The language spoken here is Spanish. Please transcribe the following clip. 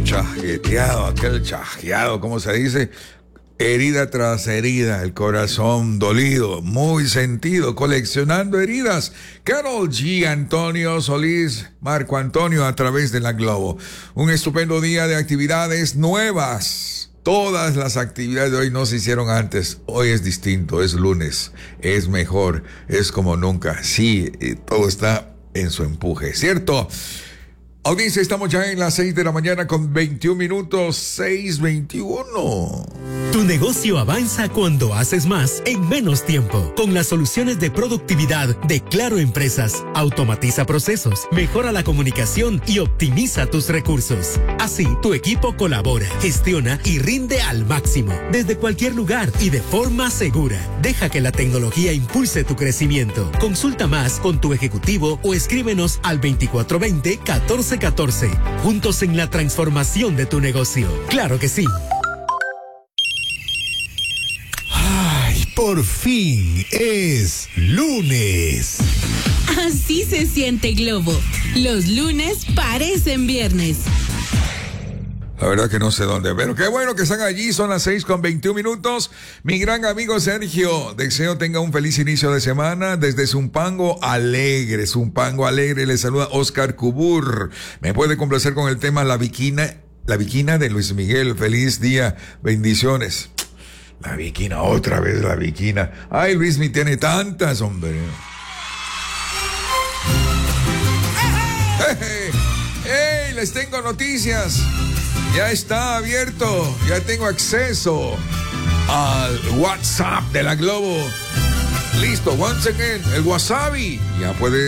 chajeteado, aquel chajeado, ¿cómo se dice? Herida tras herida, el corazón dolido, muy sentido, coleccionando heridas. Karol G, Antonio Solís, Marco Antonio a través de la Globo. Un estupendo día de actividades nuevas. Todas las actividades de hoy no se hicieron antes. Hoy es distinto, es lunes, es mejor, es como nunca. Sí, todo está en su empuje, ¿cierto? Audiencia, estamos ya en las 6 de la mañana con 21 minutos, 6:21. Tu negocio avanza cuando haces más en menos tiempo. Con las soluciones de productividad de Claro Empresas, automatiza procesos, mejora la comunicación y optimiza tus recursos. Así, tu equipo colabora, gestiona y rinde al máximo, desde cualquier lugar y de forma segura. Deja que la tecnología impulse tu crecimiento. Consulta más con tu ejecutivo o escríbenos al 2420-1414. Juntos en la transformación de tu negocio. ¡Claro que sí! ¡Ay, por fin es lunes! Así se siente Globo. Los lunes parecen viernes. La verdad que no sé dónde, pero qué bueno que están allí, son las 6:21 minutos. Mi gran amigo Sergio, deseo tenga un feliz inicio de semana desde Zumpango Alegre, le saluda Oscar Cubur. Me puede complacer con el tema La Viquina de Luis Miguel. Feliz día, bendiciones. La Viquina, otra vez la Viquina. Ay, Luis me tiene tantas, hombre. ¡Hey! Les tengo noticias. Ya está abierto, ya tengo acceso al WhatsApp de la Globo. Listo, once again, el Wasabi. Ya puede